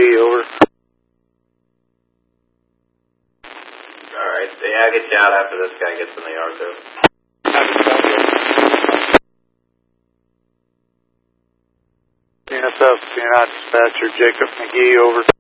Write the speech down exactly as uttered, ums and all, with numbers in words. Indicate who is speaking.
Speaker 1: McGee, over.
Speaker 2: Alright, yeah, I'll get you out after this guy gets in the yard, too.
Speaker 1: C N S F, C N I dispatcher, Jacob McGee, over.